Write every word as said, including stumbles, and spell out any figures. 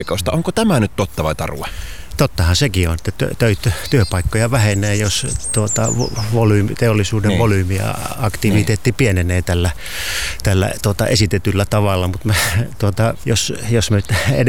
Onko tämä nyt totta vai tarua? Tottahan sekin on, että tö- työpaikkoja vähenee, jos tuota, volyymi, teollisuuden niin. volyymi ja aktiviteetti niin. pienenee tällä, tällä tuota, esitetyllä tavalla. Mutta tuota, jos, jos me